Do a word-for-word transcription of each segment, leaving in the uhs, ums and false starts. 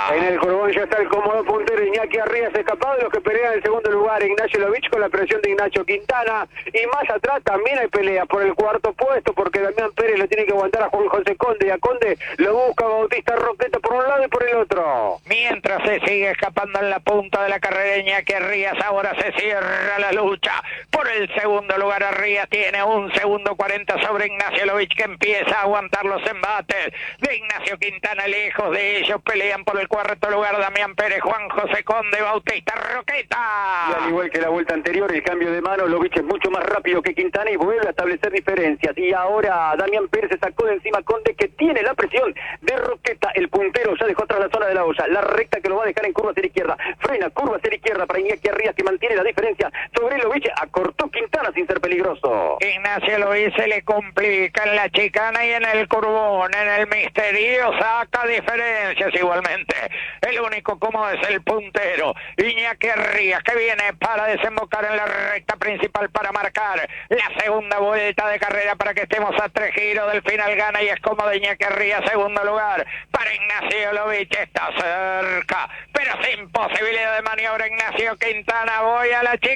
En el Curbón ya está el cómodo puntero Iñaki Arrias, escapado de los que pelean en el segundo lugar, Ignacio Lovich con la presión de Ignacio Quintana, y más atrás también hay pelea por el cuarto puesto, porque Damián Pérez le tiene que aguantar a Juan José Conde, y a Conde lo busca Bautista Roqueta por un lado y por el otro. Mientras se sigue escapando en la punta de la carrera Iñaki Arrias, ahora se cierra la lucha por el segundo lugar. Arrias tiene un segundo cuarenta sobre Ignacio Lovich, que empieza a aguantar los embates de Ignacio Quintana. Lejos de ellos pelean por el cuarto lugar Damián Pérez, Juan José Conde, Bautista Roqueta. Y al igual que la vuelta anterior, el cambio de mano, Lovich es mucho más rápido que Quintana y vuelve a establecer diferencias. Y ahora Damián Pérez se sacó de encima Conde, que tiene la presión de Roqueta. El puntero ya dejó atrás la zona de la olla, la recta que lo va a dejar en curva hacia la izquierda. Frena, curva hacia la izquierda para Iñaki Arrias, que mantiene la diferencia sobre Lovich. Acortó Quintana sin ser peligroso. Ignacio Lovich se le complica en la chicana y en el curbón. En el misterio saca diferencias igualmente. El único cómodo es el puntero Iñaki Arrias, que viene para desembocar en la recta principal para marcar la segunda vuelta de carrera, para que estemos a tres giros del final. Gana y es cómodo Iñaki Arrias, segundo lugar para Ignacio Lovich. Está cerca, pero sin posibilidad de maniobra Ignacio Quintana. Voy a la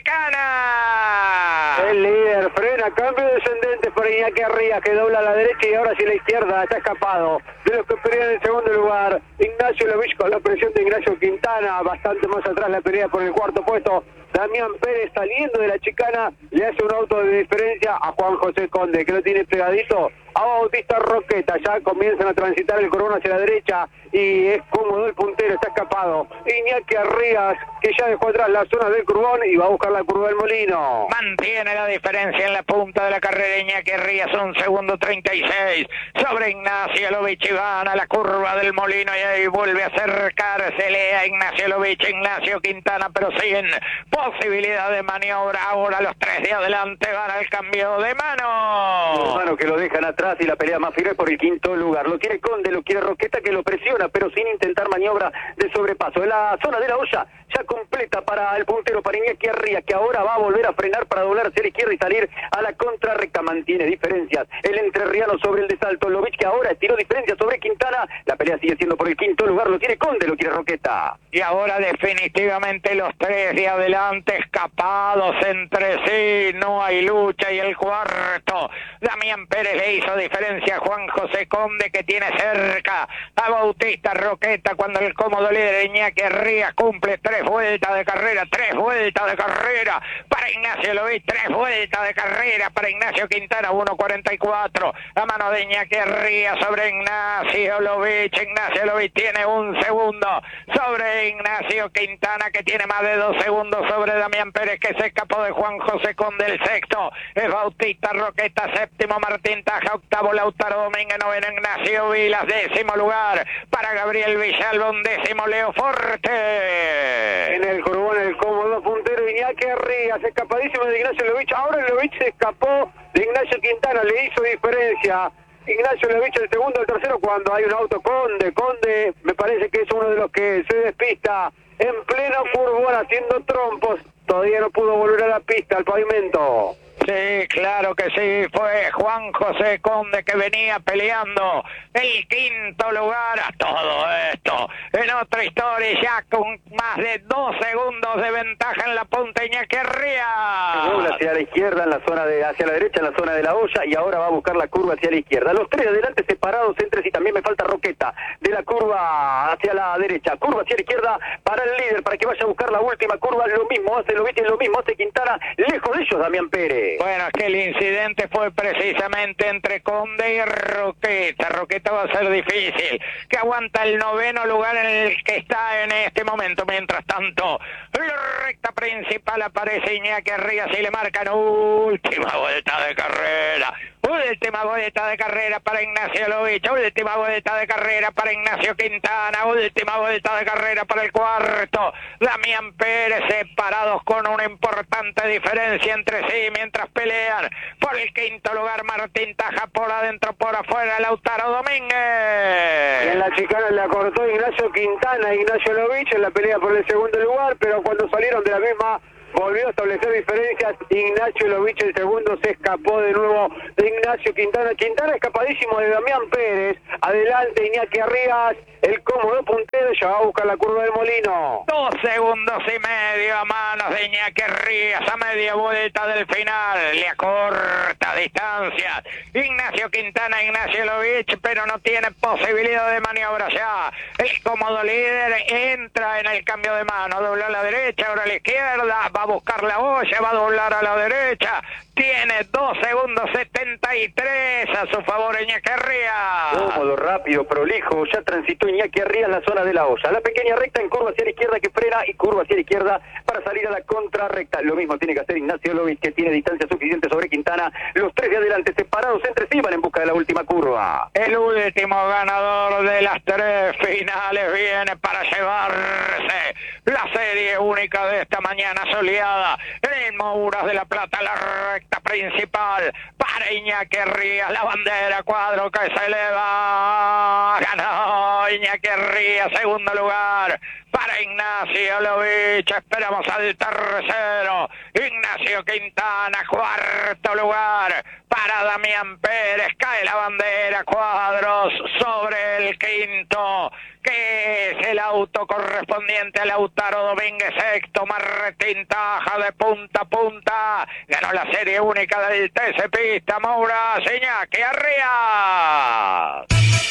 chicana. El líder frena, cambio descendente para Iñaki Arrias, que dobla a la derecha y ahora hacia la izquierda. Está escapado de los que pelean en el segundo lugar. Ignacio Lovich con la presión de Ignacio Quintana, bastante más atrás la pelea por el cuarto puesto. Damián Pérez, saliendo de la chicana, le hace un auto de diferencia a Juan José Conde, que lo tiene pegadito a Bautista Roqueta. Ya comienzan a transitar el Curbón hacia la derecha y es cómodo el puntero, está escapado Iñaki Arrias, que ya dejó atrás la zona del Curbón y va a buscar la curva del Molino. Mantiene la diferencia en la punta de la carrera Iñaki Arrias, un segundo treinta y seis sobre Ignacio Lovich, y van a la curva del Molino y ahí vuelve a acercársele a Ignacio Lovich, Ignacio Quintana, pero sin posibilidad de maniobra. Ahora los tres de adelante van al cambio de mano. Mano que lo dejan atrás y la pelea más firme por el quinto lugar. Lo quiere Conde, lo quiere Roqueta, que lo presiona, pero sin intentar maniobra de sobrepaso. En la zona de la olla ya completa para el puntero, para Iñaki Arrias, que ahora va a volver a frenar para doblar hacia la izquierda y salir a la contrarrecta. Mantiene diferencias el entrerriano sobre el de Salto. Lovich, que ahora estiró diferencias sobre Quintana. La pelea sigue siendo por el quinto lugar. Lo quiere Conde, lo quiere Roqueta. Y ahora definitivamente los tres de adelante escapados entre sí. No hay lucha. Y el cuarto, Damián Pérez, le hizo diferencia a Juan José Conde, que tiene cerca a Bautista Roqueta, cuando el cómodo líder Iñaki Arrias cumple tres vueltas de carrera, tres vueltas de carrera para Ignacio Lovich, tres vueltas de carrera para Ignacio Quintana, uno cuarenta y cuatro a mano de Iñaki Arrias sobre Ignacio Lovich. Ignacio Lovich tiene un segundo sobre Ignacio Quintana, que tiene más de dos segundos sobre Damián Pérez, que se escapó de Juan José Conde. El sexto es Bautista Roqueta, séptimo Martín Taja, octavo Lautaro Domínguez, noveno Ignacio Vilas, décimo lugar para Gabriel Villalba, un décimo Leo Forte. En el Curbón el cómodo puntero Iñaki Arrias, escapadísimo de Ignacio Lovich. Ahora Lovich se escapó de Ignacio Quintana, le hizo diferencia Ignacio Lovich el segundo, el tercero, cuando hay un auto. Conde, Conde me parece que es uno de los que se despista en pleno Curbón haciendo trompos. Todavía no pudo volver a la pista, al pavimento. Sí, claro que sí, fue Juan José Conde, que venía peleando el quinto lugar. A todo esto, en otra historia, ya con más de dos segundos de ventaja en la punta Iñaki Arrias. Dobla hacia la izquierda, en la zona de, hacia la derecha, en la zona de la olla, y ahora va a buscar la curva hacia la izquierda. Los tres adelante separados entre sí, también me falta Roqueta, de la curva hacia la derecha, curva hacia la izquierda para el líder, para que vaya a buscar la última curva. Lo mismo hace Lovich, lo mismo hace Quintana, lejos de ellos Damián Pérez. Bueno, es que el incidente fue precisamente entre Conde y Roqueta. Roqueta va a ser difícil, que aguanta el noveno lugar en el que está en este momento. Mientras tanto, la recta principal aparece Iñaki Arrias y le marcan última vuelta de carrera. Última vuelta de carrera para Ignacio Lovich, última vuelta de carrera para Ignacio Quintana, última vuelta de carrera para el cuarto Damián Pérez, separados con una importante diferencia entre sí, mientras pelean por el quinto lugar Martín Taja, por adentro, por afuera Lautaro Domínguez. Y en la chicana le acortó Ignacio Quintana a Ignacio Lovich en la pelea por el segundo lugar, pero cuando salieron de la misma volvió a establecer diferencias. Ignacio Lovich, el segundo, se escapó de nuevo de Ignacio Quintana. Quintana escapadísimo de Damián Pérez. Adelante Iñaki Arrias, el cómodo puntero, Montoya, va a buscar la curva del Molino. Dos segundos y medio a manos de Iñaki Rías a media vuelta del final. Le acorta distancia Ignacio Quintana, Ignacio Lovich, pero no tiene posibilidad de maniobra ya. El cómodo líder entra en el cambio de mano, dobla a la derecha, ahora a la izquierda, va a buscar la olla, va a doblar a la derecha. Tiene dos segundos setenta y tres a su favor Iñaki Rías. Cómodo, rápido, prolijo, ya transitó Iñaki Rías la zona de la olla. La pequeña recta en curva hacia la izquierda que frena y curva hacia la izquierda para salir a la contrarrecta. Lo mismo tiene que hacer Ignacio Lovich, que tiene distancia suficiente sobre Quintana. Los tres de adelante separados entre sí van en busca de la última curva. El último ganador de las tres finales viene para llevarse la serie única de esta mañana soleada en Mouras de la Plata, la recta principal para Iñaki Rías, la bandera cuadro que se eleva, ganó Iñaki Rías, segundo lugar para Ignacio Lovich, esperamos al tercero, Ignacio Quintana, cuarto lugar para Damián Pérez, cae la bandera cuadros sobre el quinto, que es el auto correspondiente a Lautaro Domínguez, sexto Martín Taja de punta a punta, ganó la serie única del T C Pista Mouras, Iñaki Rías.